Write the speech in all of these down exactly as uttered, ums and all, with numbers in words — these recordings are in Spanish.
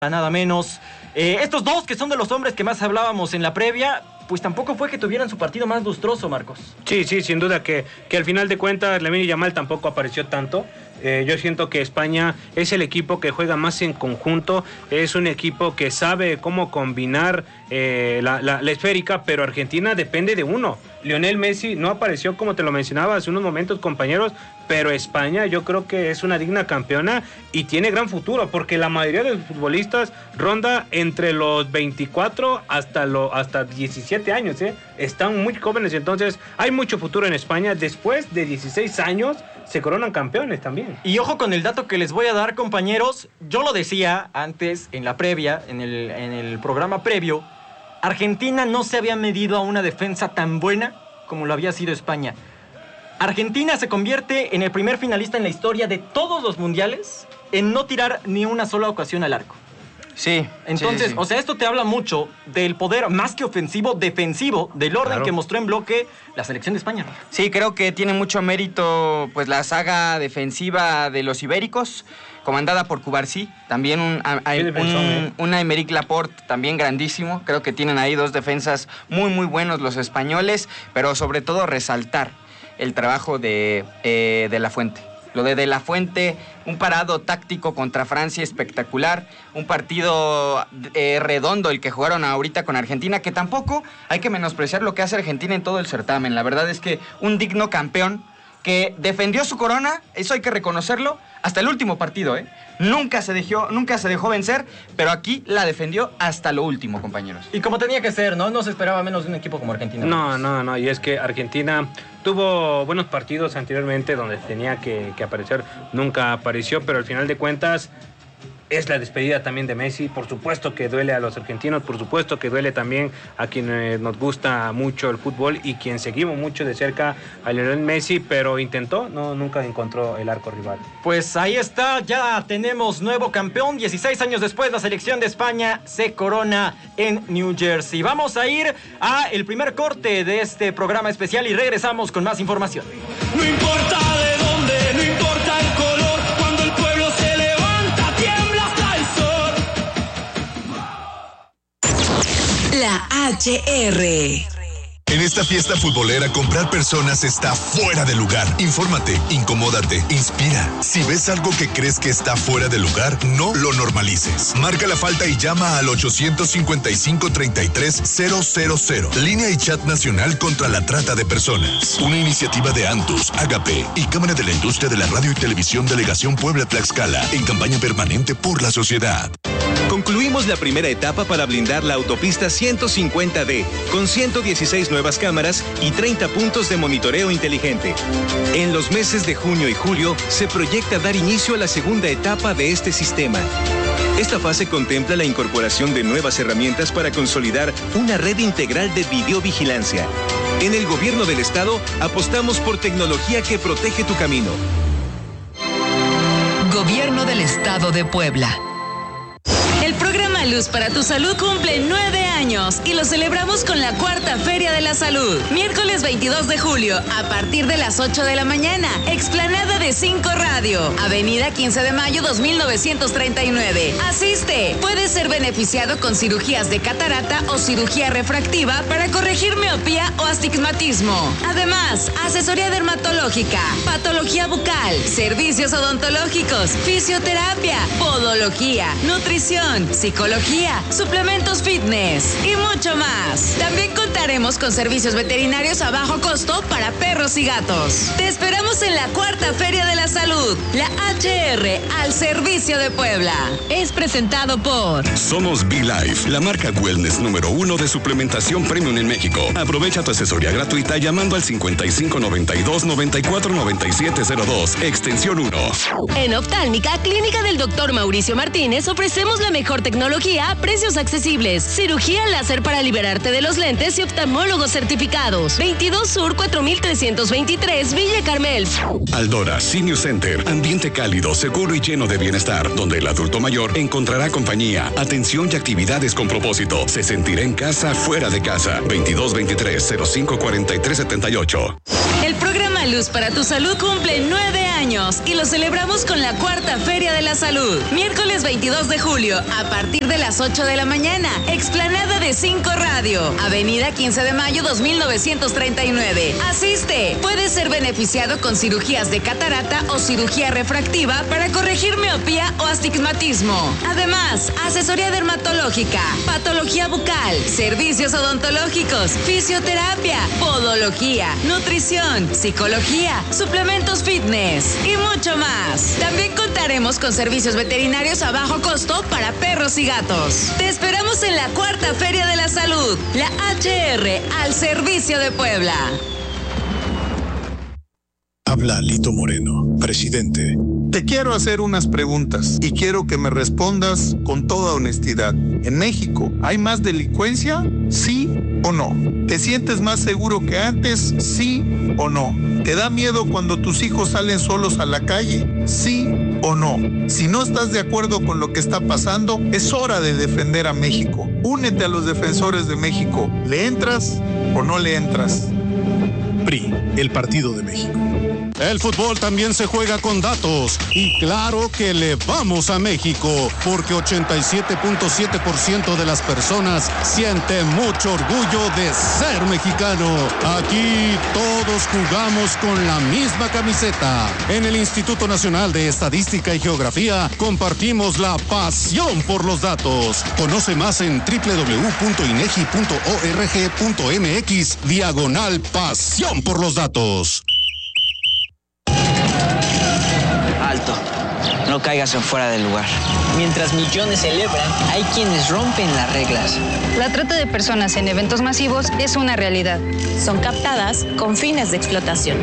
nada menos. Eh, estos dos que son de los hombres que más hablábamos en la previa, pues tampoco fue que tuvieran su partido más lustroso, Marcos. Sí, sí, sin duda que, que al final de cuentas Lamine Yamal tampoco apareció tanto. Eh, yo siento que España es el equipo que juega más en conjunto, es un equipo que sabe cómo combinar eh, la, la, la esférica, pero Argentina depende de uno. Lionel Messi no apareció, como te lo mencionaba hace unos momentos, compañeros, pero España yo creo que es una digna campeona y tiene gran futuro, porque la mayoría de los futbolistas ronda entre los veinticuatro hasta, lo, hasta diecisiete años, ¿eh? Están muy jóvenes, entonces hay mucho futuro en España. Después de dieciséis años se coronan campeones también. Y ojo con el dato que les voy a dar, compañeros. Yo lo decía antes en la previa, en el, en el programa previo. Argentina no se había medido a una defensa tan buena como lo había sido España. Argentina se convierte en el primer finalista en la historia de todos los mundiales en no tirar ni una sola ocasión al arco. Sí. Entonces, sí, sí. o sea, esto te habla mucho del poder más que ofensivo, defensivo, del orden Claro. que mostró en bloque la selección de España. Sí, creo que tiene mucho mérito pues la saga defensiva de los ibéricos, comandada por Cubarsí, también un, a, a, Sí, defensor, un, ¿eh? un Aymeric Laporte también grandísimo. Creo que tienen ahí dos defensas muy muy buenos los españoles, pero sobre todo resaltar el trabajo de, eh, de La Fuente. Lo de De La Fuente, un parado táctico contra Francia espectacular, un partido eh, redondo el que jugaron ahorita con Argentina, que tampoco hay que menospreciar lo que hace Argentina en todo el certamen. La verdad es que un digno campeón que defendió su corona, eso hay que reconocerlo, hasta el último partido, ¿eh? Nunca se dejó, nunca se dejó vencer, pero aquí la defendió hasta lo último, compañeros. Y como tenía que ser, ¿no? No se esperaba menos de un equipo como Argentina. No, no, no, y es que Argentina tuvo buenos partidos anteriormente donde tenía que, que aparecer, nunca apareció, pero al final de cuentas es la despedida también de Messi. Por supuesto que duele a los argentinos, por supuesto que duele también a quienes nos gusta mucho el fútbol y quien seguimos mucho de cerca a Lionel Messi, pero intentó, no, nunca encontró el arco rival. Pues ahí está, ya tenemos nuevo campeón. dieciséis años después, la selección de España se corona en New Jersey. Vamos a ir a el primer corte de este programa especial y regresamos con más información. No importa de dónde, no importa el color, cuando el pueblo se levanta, tiembla hasta el sol. La H R. En esta fiesta futbolera, comprar personas está fuera de lugar. Infórmate, incomódate, inspira. Si ves algo que crees que está fuera de lugar, no lo normalices. Marca la falta y llama al ochocientos cincuenta y cinco, treinta y tres, cero cero cero. Línea y chat nacional contra la trata de personas. Una iniciativa de Antus, Agape y Cámara de la Industria de la Radio y Televisión Delegación Puebla-Tlaxcala en campaña permanente por la sociedad. Concluimos la primera etapa para blindar la autopista ciento cincuenta D, con ciento dieciséis nuevas cámaras y treinta puntos de monitoreo inteligente. En los meses de junio y julio se proyecta dar inicio a la segunda etapa de este sistema. Esta fase contempla la incorporación de nuevas herramientas para consolidar una red integral de videovigilancia. En el Gobierno del Estado apostamos por tecnología que protege tu camino. Gobierno del Estado de Puebla. El programa Luz para tu Salud cumple nueve años y lo celebramos con la cuarta Feria de la Salud. Miércoles veintidós de julio, a partir de las ocho de la mañana, explanada de cinco Radio, Avenida quince de mayo dos mil novecientos treinta y nueve. Asiste. Puedes ser beneficiado con cirugías de catarata o cirugía refractiva para corregir miopía o astigmatismo. Además, asesoría dermatológica, patología bucal, servicios odontológicos, fisioterapia, podología, nutrición, psicología, suplementos fitness y mucho más. También contaremos con servicios veterinarios a bajo costo para perros y gatos. Te esperamos en la cuarta Feria de la Salud, la H R al servicio de Puebla. Es presentado por Somos B-Life, la marca wellness número uno de suplementación premium en México. Aprovecha tu asesoría gratuita llamando al cincuenta y cinco noventa y dos noventa y cuatro noventa y siete cero dos, extensión uno. En Oftálmica, Clínica del doctor Mauricio Martínez, ofrecemos la mejor tecnología a precios accesibles. Cirugía láser para liberarte de los lentes y oftalmólogos certificados. veintidós Sur cuatro mil trescientos veintitrés, Villa Carmel. Aldora Senior Center, ambiente cálido, seguro y lleno de bienestar, donde el adulto mayor encontrará compañía, atención y actividades con propósito. Se sentirá en casa, fuera de casa. veintidós veintitrés, cero cinco cuarenta y tres setenta y ocho. El programa Luz para tu Salud cumple nueve años. años y lo celebramos con la cuarta Feria de la Salud. Miércoles veintidós de julio, a partir de las ocho de la mañana, explanada de cinco Radio, Avenida quince de mayo dos mil novecientos treinta y nueve. Asiste. Puedes ser beneficiado con cirugías de catarata o cirugía refractiva para corregir miopía o astigmatismo. Además, asesoría dermatológica, patología bucal, servicios odontológicos, fisioterapia, podología, nutrición, psicología, suplementos fitness y mucho más. También contaremos con servicios veterinarios a bajo costo para perros y gatos. Te esperamos en la cuarta Feria de la Salud, la H R, al servicio de Puebla. Habla Lito Moreno, presidente. Te quiero hacer unas preguntas y quiero que me respondas con toda honestidad. ¿En México hay más delincuencia? ¿Sí o no? ¿Te sientes más seguro que antes? ¿Sí o no? ¿Te da miedo cuando tus hijos salen solos a la calle? ¿Sí o no? Si no estás de acuerdo con lo que está pasando, es hora de defender a México. Únete a los defensores de México. ¿Le entras o no le entras? P R I, el Partido de México. El fútbol también se juega con datos y claro que le vamos a México porque ochenta y siete punto siete por ciento de las personas siente mucho orgullo de ser mexicano. Aquí todos jugamos con la misma camiseta. En el Instituto Nacional de Estadística y Geografía compartimos la pasión por los datos. Conoce más en doble u doble u doble u punto inegi punto org punto mx diagonal pasión por los datos. Alto, no caigas en fuera del lugar. Mientras millones celebran, hay quienes rompen las reglas. La trata de personas en eventos masivos es una realidad. Son captadas con fines de explotación.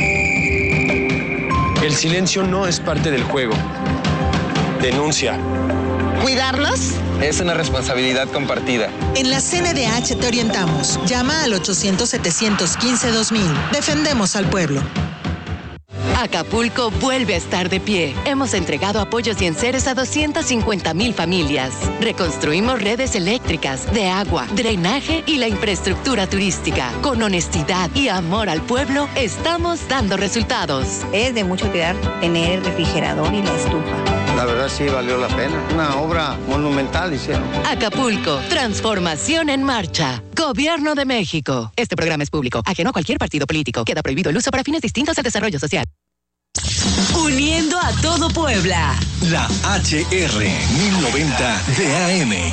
El silencio no es parte del juego. Denuncia. ¿Cuidarlos? Es una responsabilidad compartida. En la C N D H te orientamos. Llama al ochocientos, setecientos quince, dos mil. Defendemos al pueblo. Acapulco vuelve a estar de pie. Hemos entregado apoyos y enseres a doscientas cincuenta mil familias. Reconstruimos redes eléctricas, de agua, drenaje y la infraestructura turística. Con honestidad y amor al pueblo, estamos dando resultados. Es de mucho cuidar tener el refrigerador y la estufa. La verdad sí valió la pena. Una obra monumental hicieron. Acapulco, transformación en marcha. Gobierno de México. Este programa es público, ajeno a cualquier partido político. Queda prohibido el uso para fines distintos al desarrollo social. Uniendo a todo Puebla. La H R mil noventa de A M.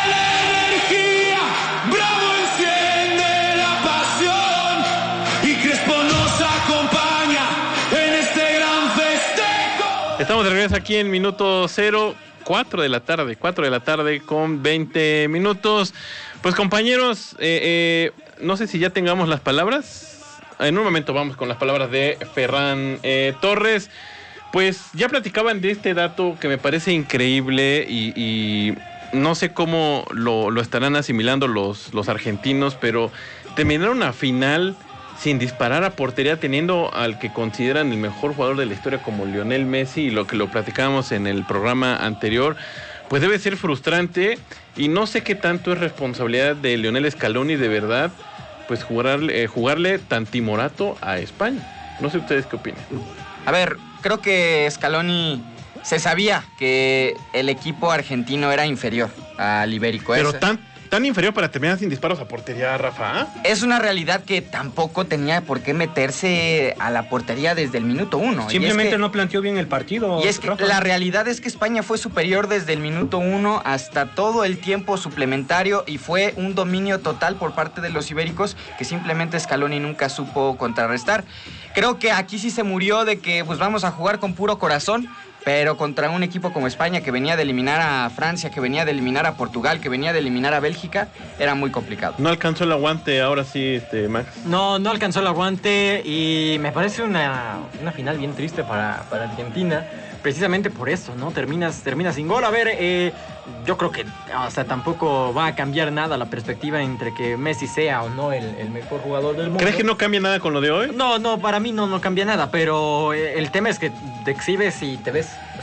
Bravo enciende la pasión y Crespo nos acompaña en este gran festejo. Estamos de regreso aquí en minuto cero, cuatro de la tarde, cuatro de la tarde con veinte minutos. Pues compañeros, eh, eh, no sé si ya tengamos las palabras. En un momento vamos con las palabras de Ferran eh, Torres. Pues ya platicaban de este dato que me parece increíble y, y no sé cómo lo, lo estarán asimilando los, los argentinos, pero terminar una final sin disparar a portería teniendo al que consideran el mejor jugador de la historia como Lionel Messi, y lo que lo platicábamos en el programa anterior, pues debe ser frustrante y no sé qué tanto es responsabilidad de Lionel Scaloni de verdad, pues jugarle, eh, jugarle tan timorato a España. No sé ustedes qué opinan. A ver, creo que Scaloni se sabía que el equipo argentino era inferior al ibérico. Pero Ese. tan, tan inferior para terminar sin disparos a portería, Rafa. Es una realidad que tampoco tenía por qué meterse a la portería desde el minuto uno. Simplemente y es que, no planteó bien el partido. Y es que Rafa, la realidad es que España fue superior desde el minuto uno hasta todo el tiempo suplementario y fue un dominio total por parte de los ibéricos que simplemente Scaloni nunca supo contrarrestar. Creo que aquí sí se murió de que pues vamos a jugar con puro corazón, pero contra un equipo como España que venía de eliminar a Francia, que venía de eliminar a Portugal, que venía de eliminar a Bélgica, era muy complicado. No alcanzó el aguante ahora sí, este Max. No, no alcanzó el aguante y me parece una, una final bien triste para, para Argentina. Precisamente por eso, ¿no? Terminas, terminas sin gol. A ver, eh, yo creo que o sea, tampoco va a cambiar nada la perspectiva entre que Messi sea o no el, el mejor jugador del mundo. ¿Crees que no cambia nada con lo de hoy? No, no, para mí no, no cambia nada, pero el tema es que te exhibes y te ves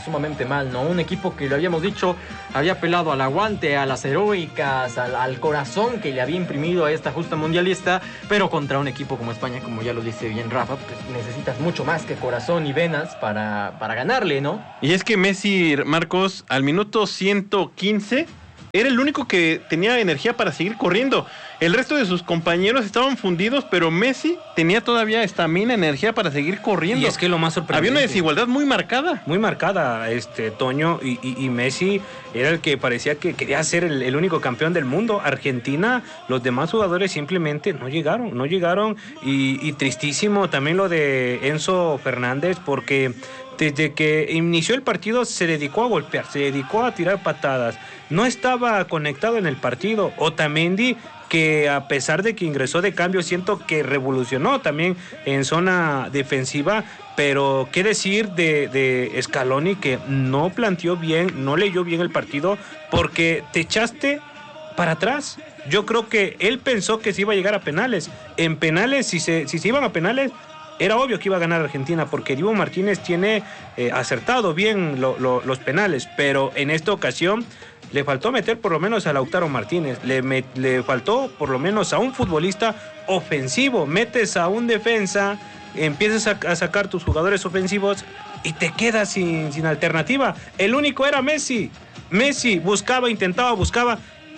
sumamente mal, ¿no? Un equipo que lo habíamos dicho, había apelado al aguante, a las heroicas, al, al corazón que le había imprimido a esta justa mundialista, pero contra un equipo como España, como ya lo dice bien Rafa, pues necesitas mucho más que corazón y venas para, para ganarle, ¿no? Y es que Messi, Marcos, al minuto ciento quince era el único que tenía energía para seguir corriendo. El resto de sus compañeros estaban fundidos, pero Messi tenía todavía estamina, energía para seguir corriendo. Y es que lo más sorprendente, había una desigualdad muy marcada. Muy marcada, este Toño, y, y, y Messi era el que parecía que quería ser el, el único campeón del mundo. Argentina, los demás jugadores simplemente no llegaron, no llegaron. Y, y tristísimo también lo de Enzo Fernández, porque desde que inició el partido se dedicó a golpear, se dedicó a tirar patadas. No estaba conectado en el partido. Otamendi, que a pesar de que ingresó de cambio, siento que revolucionó también en zona defensiva, pero qué decir de, de Scaloni, que no planteó bien, no leyó bien el partido, porque te echaste para atrás. Yo creo que él pensó que se iba a llegar a penales. En penales, si se, si se iban a penales, era obvio que iba a ganar Argentina, porque Dibu Martínez tiene eh, acertado bien lo, lo, los penales, pero en esta ocasión le faltó meter por lo menos a Lautaro Martínez, le, me, le faltó por lo menos a un futbolista ofensivo. Metes a un defensa, empiezas a, a sacar tus jugadores ofensivos y te quedas sin, sin alternativa. El único era Messi. Messi buscaba, intentaba, buscaba,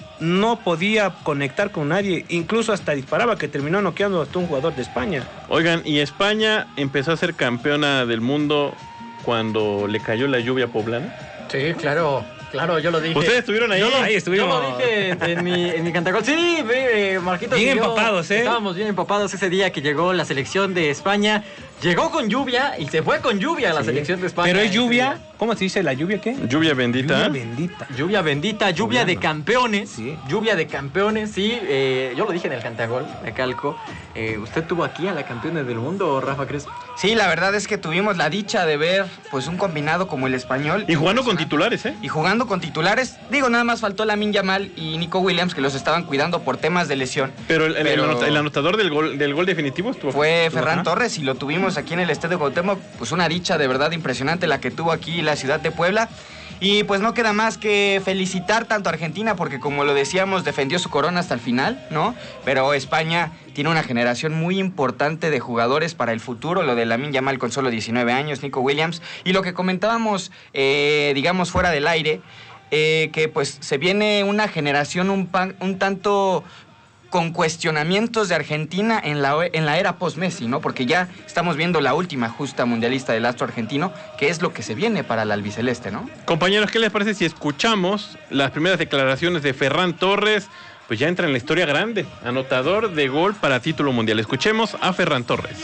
no podía conectar con nadie, incluso hasta disparaba, que terminó noqueando hasta un jugador de España. Oigan, y España empezó a ser campeona del mundo cuando le cayó la lluvia poblana. Sí, claro. Claro, yo lo dije. ¿Ustedes estuvieron ahí? Yo lo, ahí estuvimos. Yo lo dije en mi, en mi cantacol. Sí, eh, Marquitos. Bien y yo empapados, ¿eh? Estábamos bien empapados ese día que llegó la selección de España. Llegó con lluvia y se fue con lluvia a la sí. selección de España. Pero es lluvia, ¿cómo se dice la lluvia qué? Lluvia bendita. Lluvia bendita. Lluvia bendita, lluvia Lluvia de no. campeones. Sí. Lluvia de campeones, sí. Eh, yo lo dije en el cantagol, de Calco. Eh, ¿Usted tuvo aquí a la campeona del mundo, Rafa Crespo? Sí, la verdad es que tuvimos la dicha de ver pues un combinado como el español. Y jugando con titulares, ¿eh? Y jugando con titulares. Digo, nada más faltó Lamine Yamal y Nico Williams, que los estaban cuidando por temas de lesión. Pero el, Pero el, el anotador del gol, del gol definitivo estuvo... Fue estuvo, Ferran ¿no? Torres, y lo tuvimos aquí en el Estadio Cuauhtémoc. Pues una dicha de verdad impresionante la que tuvo aquí la ciudad de Puebla. Y pues no queda más que felicitar tanto a Argentina, porque como lo decíamos, defendió su corona hasta el final, ¿no? Pero España tiene una generación muy importante de jugadores para el futuro, lo de Lamine Yamal con solo diecinueve años, Nico Williams, y lo que comentábamos, eh, digamos, fuera del aire, eh, que pues se viene una generación un, pan, un tanto con cuestionamientos de Argentina en la, en la era post-Messi, ¿no? Porque ya estamos viendo la última justa mundialista del astro argentino, que es lo que se viene para el albiceleste, ¿no? Compañeros, ¿qué les parece si escuchamos las primeras declaraciones de Ferran Torres? Pues ya entra en la historia grande, anotador de gol para título mundial. Escuchemos a Ferran Torres.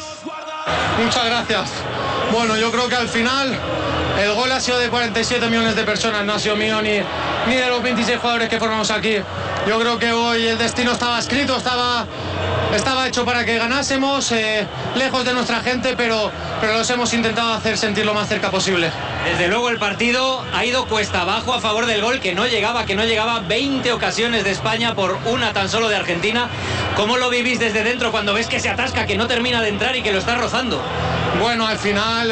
Muchas gracias. Bueno, yo creo que al final el gol ha sido de cuarenta y siete millones de personas, no ha sido mío ni, ni de los veintiséis jugadores que formamos aquí. Yo creo que hoy el destino estaba escrito, estaba, estaba hecho para que ganásemos, eh, lejos de nuestra gente, pero, pero los hemos intentado hacer sentir lo más cerca posible. Desde luego el partido ha ido cuesta abajo a favor del gol, que no llegaba, que no llegaba. veinte ocasiones de España por una tan solo de Argentina. ¿Cómo lo vivís desde dentro cuando ves que se atasca, que no termina de entrar y que lo está rozando? Bueno, al final,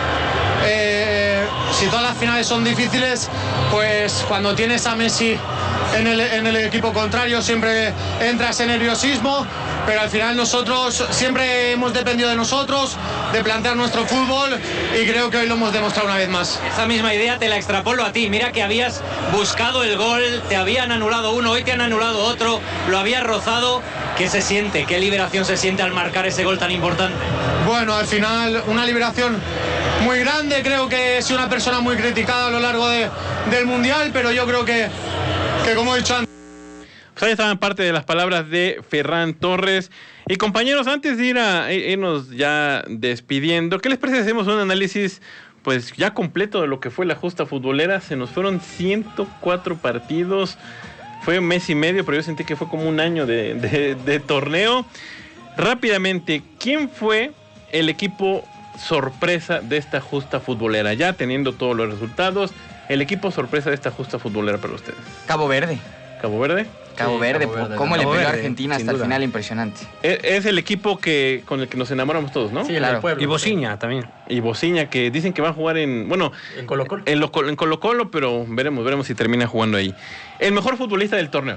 eh, si todas las finales son difíciles, pues cuando tienes a Messi en el, en el equipo contrario siempre entra ese nerviosismo, pero al final nosotros siempre hemos dependido de nosotros, de plantear nuestro fútbol, y creo que hoy lo hemos demostrado una vez más. Esa misma idea te la extrapolo a ti. Mira que habías buscado el gol, te habían anulado uno, hoy te han anulado otro, lo habías rozado. ¿Qué se siente? ¿Qué liberación se siente al marcar ese gol tan importante? Bueno, al final una liberación muy grande. Creo que he sido una persona muy criticada a lo largo de, del Mundial, pero yo creo que, que como he dicho antes... Pues ahí estaban parte de las palabras de Ferran Torres. Y compañeros, antes de ir a irnos ya despidiendo, ¿qué les parece si hacemos un análisis pues ya completo de lo que fue la justa futbolera? Se nos fueron ciento cuatro partidos. Fue un mes y medio, pero yo sentí que fue como un año de, de, de torneo. Rápidamente, ¿quién fue el equipo sorpresa de esta justa futbolera? Ya teniendo todos los resultados, el equipo sorpresa de esta justa futbolera para ustedes. Cabo Verde. ¿Cabo Verde? Cabo Sí, Verde, Cabo Verde, cómo Cabo le pegó a Verde, Argentina sin hasta el duda. final, impresionante. Es, es el equipo que con el que nos enamoramos todos, ¿no? Sí, el del pueblo. Y Bociña también. Y Bociña, que dicen que va a jugar en, bueno, en Colo Colo. En, lo- en Colo Colo, pero veremos, veremos si termina jugando ahí. El mejor futbolista del torneo.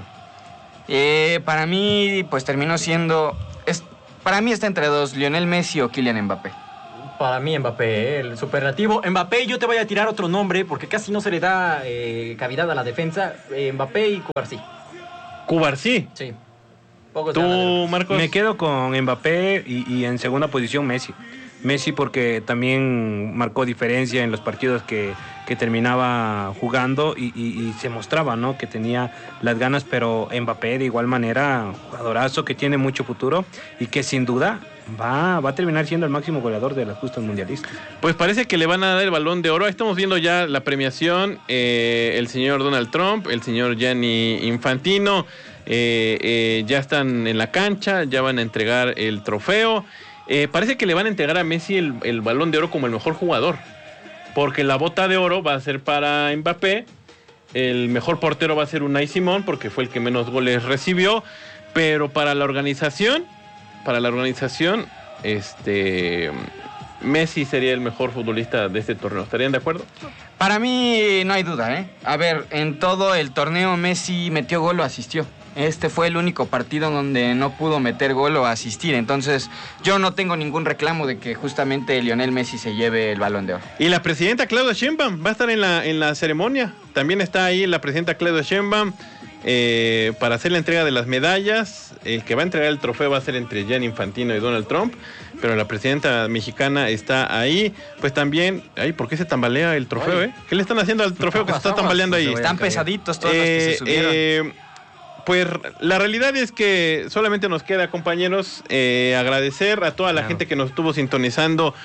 Eh, para mí, pues terminó siendo... Es, para mí está entre dos, Lionel Messi o Kylian Mbappé. Para mí Mbappé, el superlativo. Mbappé, yo te voy a tirar otro nombre porque casi no se le da eh, cavidad a la defensa. Eh, Mbappé y Cubarsí. ¿Cubarsí? Sí. Poco se ¿Tú, habla de- Marcos? Me quedo con Mbappé y, y en segunda posición Messi. Messi porque también marcó diferencia en los partidos que, que terminaba jugando y, y- y se mostraba, ¿no?, que tenía las ganas, pero Mbappé de igual manera, jugadorazo que tiene mucho futuro y que sin duda va, va a terminar siendo el máximo goleador de las justas mundialistas. Pues parece que le van a dar el Balón de Oro. Ahí estamos viendo ya la premiación. Eh, el señor Donald Trump, el señor Gianni Infantino, eh, eh, ya están en la cancha, ya van a entregar el trofeo. Eh, parece que le van a entregar a Messi el, el Balón de Oro como el mejor jugador, porque la bota de oro va a ser para Mbappé, el mejor portero va a ser Unai Simón, porque fue el que menos goles recibió, pero para la organización, para la organización, este, Messi sería el mejor futbolista de este torneo. ¿Estarían de acuerdo? Para mí no hay duda, ¿eh? A ver, en todo el torneo Messi metió gol o asistió. Este fue el único partido donde no pudo meter gol o asistir. Entonces, yo no tengo ningún reclamo de que justamente Lionel Messi se lleve el Balón de Oro. Y la presidenta Claudia Sheinbaum va a estar en la, en la ceremonia. También está ahí la presidenta Claudia Sheinbaum eh, para hacer la entrega de las medallas. El que va a entregar el trofeo va a ser entre Gianni Infantino y Donald Trump, pero la presidenta mexicana está ahí. Pues también, ay, ¿por qué se tambalea el trofeo, Ay. eh? ¿Qué le están haciendo al trofeo que se está tambaleando ahí? Están pesaditos todos los que se Eh, subieron. eh, Pues la realidad es que solamente nos queda, compañeros, eh, agradecer a toda la Claro. gente que nos estuvo sintonizando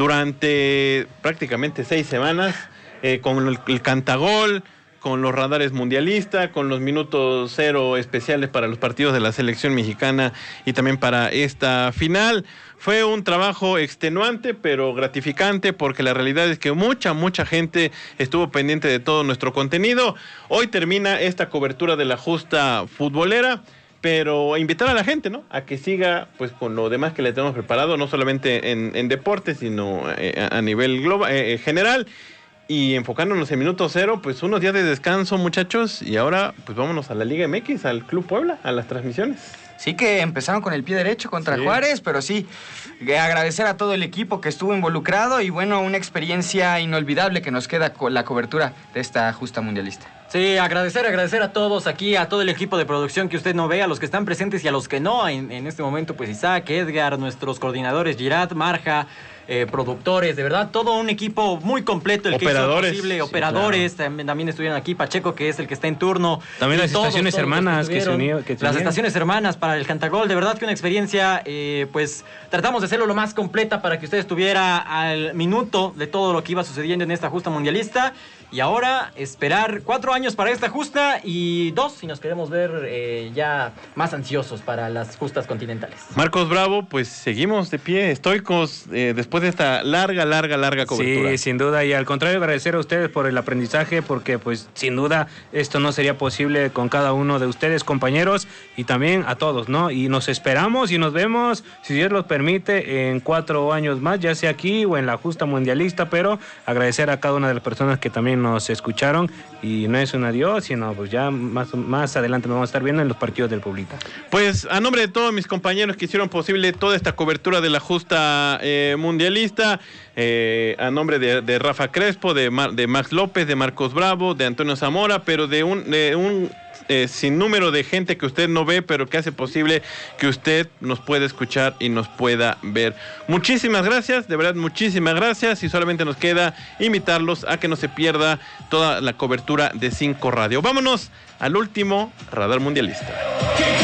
durante prácticamente seis semanas, eh, con el, el Cantagol, con los radares mundialistas, con los minutos cero especiales para los partidos de la selección mexicana y también para esta final. Fue un trabajo extenuante, pero gratificante, porque la realidad es que mucha, mucha gente estuvo pendiente de todo nuestro contenido. Hoy termina esta cobertura de la justa futbolera, pero invitar a la gente, ¿no?, a que siga pues con lo demás que le tenemos preparado, no solamente en, en deportes, sino eh, a, a nivel global, eh, general. Y enfocándonos en minuto cero, pues unos días de descanso, muchachos, y ahora pues vámonos a la Liga M X, al Club Puebla, a las transmisiones. Sí que empezaron con el pie derecho contra Sí. Juárez, pero sí, eh, agradecer a todo el equipo que estuvo involucrado y bueno, una experiencia inolvidable que nos queda con la cobertura de esta justa mundialista. Sí, agradecer, agradecer a todos aquí, a todo el equipo de producción que usted no ve, a los que están presentes y a los que no. En, en este momento, pues Isaac, Edgar, nuestros coordinadores, Girat, Marja, eh, productores, de verdad, todo un equipo muy completo el Operadores. que hizo posible, Sí, operadores, también, también estuvieron aquí, Pacheco, que es el que está en turno. También y las todos, estaciones todos los hermanas que se estuvieron. unieron- que se Las unieron. estaciones hermanas para el Cantagol, de verdad que una experiencia, eh, pues tratamos de hacerlo lo más completa para que usted estuviera al minuto de todo lo que iba sucediendo en esta justa mundialista. Y ahora esperar cuatro años para esta justa y dos si nos queremos ver eh, ya más ansiosos para las justas continentales. Marcos Bravo, pues seguimos de pie, estoicos, eh, después de esta larga, larga, larga cobertura. Sí, sin duda, y al contrario agradecer a ustedes por el aprendizaje, porque pues sin duda esto no sería posible con cada uno de ustedes, compañeros, y también a todos, ¿no? Y nos esperamos y nos vemos, si Dios los permite, en cuatro años más, ya sea aquí o en la justa mundialista, pero agradecer a cada una de las personas que también nos escucharon, y no es un adiós, sino pues ya más, más adelante nos vamos a estar viendo en los partidos del Pueblita. Pues a nombre de todos mis compañeros que hicieron posible toda esta cobertura de la justa eh, mundialista, eh, a nombre de, de Rafa Crespo, de, Mar- de Max López, de Marcos Bravo, de Antonio Zamora, pero de un, de un eh, sinnúmero de gente que usted no ve, pero que hace posible que usted nos pueda escuchar y nos pueda ver. Muchísimas gracias, de verdad, muchísimas gracias, y solamente nos queda invitarlos a que no se pierda toda la cobertura de Cinco Radio. Vámonos al último Radar Mundialista.